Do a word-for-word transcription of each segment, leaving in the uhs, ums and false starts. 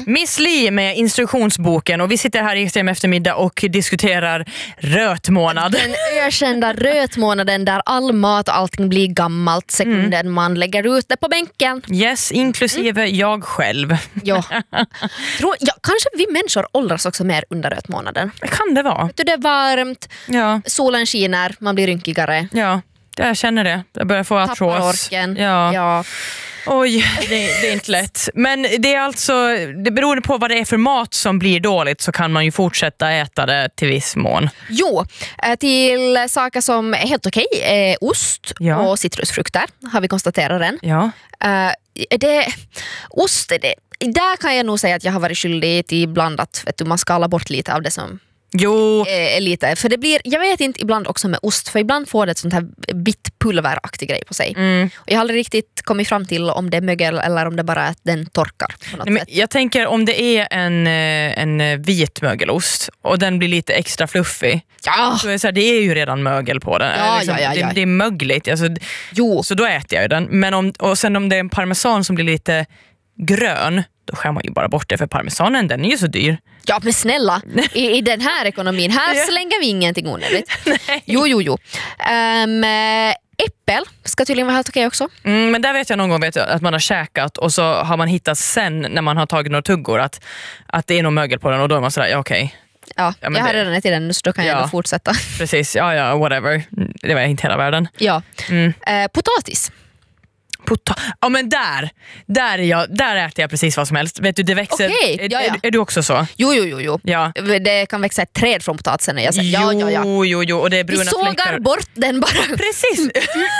Miss Li med instruktionsboken och vi sitter här i Extrem eftermiddag och diskuterar rötmånad. Den ökända rötmånaden där all mat och allting blir gammalt sekunden mm. man lägger ut det på bänken. Yes, inklusive mm. jag själv. Ja. Tror, ja, kanske vi människor åldras också mer under rötmånaden. Kan det vara? Det är varmt, ja. solen skiner, man blir rynkigare. Ja, jag känner det. Jag börjar få artros. Tappar orken. Ja. ja. Oj, det, det är inte lätt. Men det är alltså, det beror på vad det är för mat som blir dåligt så kan man ju fortsätta äta det till viss mån. Jo, till saker som är helt okej är ost ja. och citrusfrukter har vi konstaterat den. Ja. Uh, det, ost, det, där kan jag nog säga att jag har varit skyldig till ibland att vet du, man skalar bort lite av det som Jo. Är lite. För det blir, jag vet inte ibland också med ost, för ibland får det ett sånt här vitt pulveraktig grej på sig. Mm. Och jag har aldrig riktigt kommit fram till om det är mögel eller om det bara är att den torkar på något Nej, men sätt. jag tänker om det är en, en vit mögelost och den blir lite extra fluffig. Ja. Så är det, så här, det är ju redan mögel på den. Ja, liksom, ja, ja, ja. Det, det är mögligt. Alltså, jo. Så då äter jag ju den. Men om, och sen om det är en parmesan som blir lite grön, då skär man ju bara bort det för parmesanen, den är ju så dyr. Ja men snälla, i, i den här ekonomin, här ja. slänger vi ingenting onödigt. Jo, jo, jo. Um, äppel ska tydligen vara helt okej också. Mm, men där vet jag någon gång vet jag, att man har käkat och så har man hittat sen när man har tagit några tuggor att, att det är någon mögel på den och då är man sådär, ja okej. Okay. Ja, ja jag har redan ätit den så då kan ja, jag då fortsätta. Precis, ja ja, whatever. Det var inte hela världen. Ja, mm. uh, potatis. Pota- ja men där, där, är jag, där äter jag precis vad som helst. Vet du, det växer. Okay, är, ja, ja. Är, är du också så? Jo, jo, jo, jo. Ja. Det kan växa ett träd från potatisen när jag säger ja, ja, ja. Jo, jo, jo. Och det är bruna du sågar fläckar. bort den bara. Precis.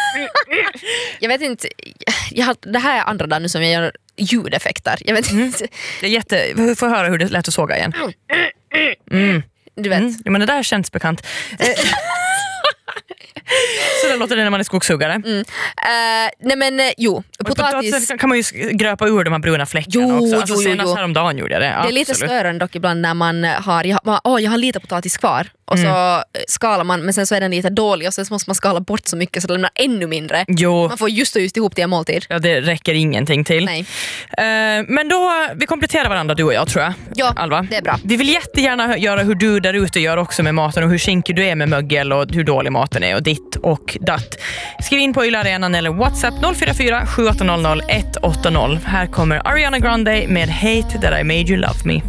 Jag vet inte, jag har, det här är andra dagen nu som jag gör ljudeffekter. Jag vet mm. inte. Det är jätte, vi får höra hur det lät att såga igen. Mm. Du vet. Mm. Ja, men det där känns bekant. Så det låter det när man är skogshuggare. Mm. Uh, nej men uh, jo, potatis. potatis kan man ju gröpa ur de här bruna fläckarna jo, också. Alltså, jo, jo, senast jo. häromdagen gjorde jag det. Det är absolut. lite störande dock ibland när man har, jag, har, oh, jag har lite potatis kvar och mm. så skalar man, men sen så är den lite dålig och sen så måste man skala bort så mycket så det lämnar ännu mindre. Jo. Man får just och just ihop till en måltid. Ja, det räcker ingenting till. Nej. Uh, men då, vi kompletterar varandra du och jag tror jag. Ja, Alva. det är bra. Vi vill jättegärna göra hur du där ute gör också med maten och hur kinkig du är med mögel och hur dålig maten är och ditt och datt. Skriv in på Yle Arenan eller WhatsApp noll fyra fyra sju åtta noll noll ett åtta noll. Här kommer Ariana Grande med Hate That I Made You Love Me.